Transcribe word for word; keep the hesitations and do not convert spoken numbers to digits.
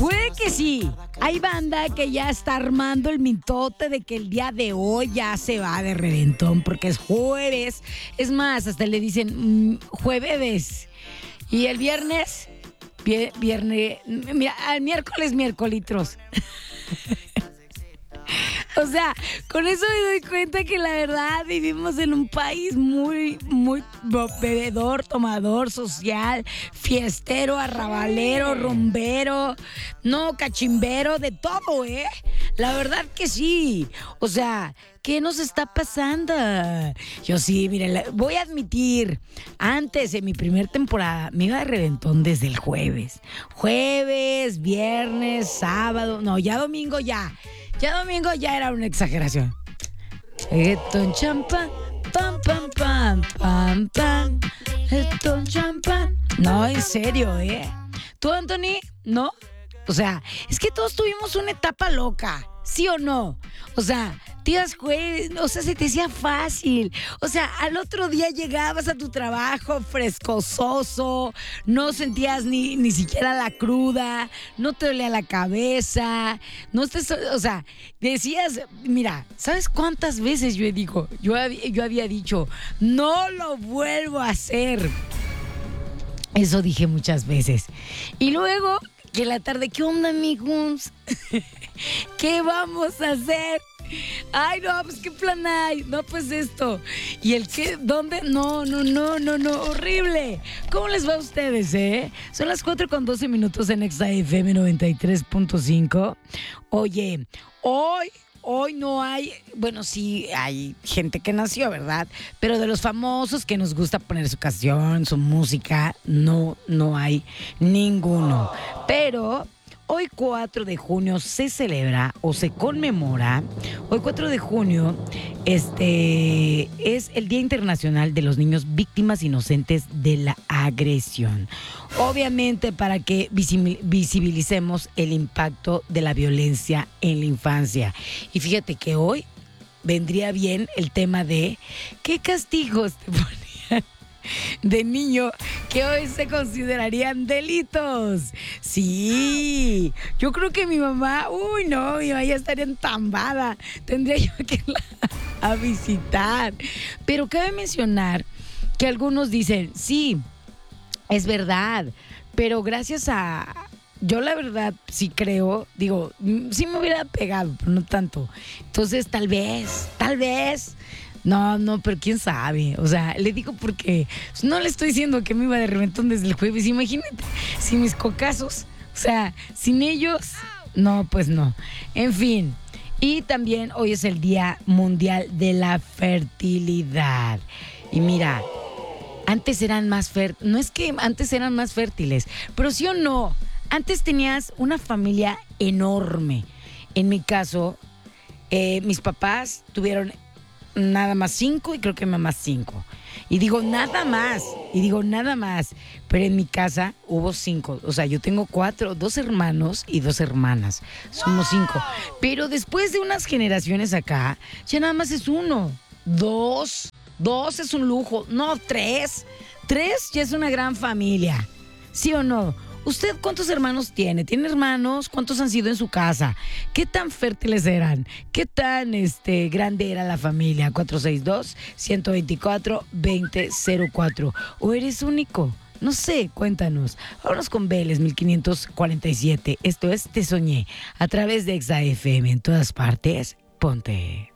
Puede que sí. Hay banda que ya está armando el mitote de que el día de hoy ya se va de reventón porque es jueves. Es más, hasta le dicen mm, jueves. Y el viernes, vie- viernes, mira, el miércoles, miércolitros. O sea, con eso me doy cuenta que la verdad vivimos en un país muy, muy bebedor, tomador, social, fiestero, arrabalero, rumbero, no, cachimbero, de todo, ¿eh? La verdad que sí. O sea, ¿qué nos está pasando? Yo sí, mire, la- voy a admitir, antes en mi primer temporada me iba de reventón desde el jueves. Jueves, viernes, sábado, no, ya domingo ya. Ya domingo ya era una exageración. Esto en champán, pam, pam, pam, pam, pam. Esto en champán. No, en serio, ¿eh? ¿Tú, Anthony? ¿No? O sea, es que todos tuvimos una etapa loca, ¿sí o no? O sea, tías jueves, o sea, se te hacía fácil. O sea, al otro día llegabas a tu trabajo frescososo, no sentías ni, ni siquiera la cruda, no te dolía la cabeza, no te, o sea, decías, mira, ¿sabes cuántas veces yo digo, yo, hab- yo había dicho, no lo vuelvo a hacer? Eso dije muchas veces. Y luego, que en la tarde, ¿qué onda, amigos? ¿Qué vamos a hacer? Ay, no, pues qué plan hay. No, pues esto. ¿Y el qué? ¿Dónde? No, no, no, no, no. Horrible. ¿Cómo les va a ustedes, eh? Son las cuatro con doce minutos en Exa F M noventa y tres punto cinco. Oye, hoy. Hoy no hay, bueno, sí hay gente que nació, ¿verdad? Pero de los famosos que nos gusta poner su canción, su música, no, no hay ninguno. Pero hoy cuatro de junio se celebra o se conmemora, hoy cuatro de junio, este es el Día Internacional de los Niños Víctimas Inocentes de la Agresión. Obviamente para que visi- visibilicemos el impacto de la violencia en la infancia. Y fíjate que hoy vendría bien el tema de qué castigos te ponían de niño que hoy se considerarían delitos. Sí, yo creo que mi mamá, uy no, mi mamá ya estaría entambada. Tendría yo que irla a visitar. Pero cabe mencionar que algunos dicen, sí, es verdad, pero gracias a... Yo la verdad sí creo, digo, mm, sí me hubiera pegado, pero no tanto. Entonces tal vez, tal vez... No, no, pero quién sabe. O sea, le digo porque no le estoy diciendo que me iba de reventón desde el jueves. Imagínate, si mis cocazos, o sea, sin ellos, no, pues no. En fin. Y también hoy es el Día Mundial de la Fertilidad. Y mira, antes eran más fértiles, no es que antes eran más fértiles, pero sí o no, antes tenías una familia enorme. En mi caso, eh, mis papás tuvieron nada más cinco y creo que mamá cinco. Y digo nada más, y digo nada más, pero en mi casa hubo cinco, o sea, yo tengo cuatro, dos hermanos y dos hermanas, somos cinco. Pero después de unas generaciones acá, ya nada más es uno, dos, dos es un lujo, no, tres, tres ya es una gran familia, ¿sí o no? ¿Usted cuántos hermanos tiene? ¿Tiene hermanos? ¿Cuántos han sido en su casa? ¿Qué tan fértiles eran? ¿Qué tan este, grande era la familia? cuatro seis dos, uno dos cuatro, dos cero cero cuatro. ¿O eres único? No sé, cuéntanos. Vámonos con Vélez mil quinientos cuarenta y siete. Esto es Te Soñé a través de Exa F M en todas partes. Ponte.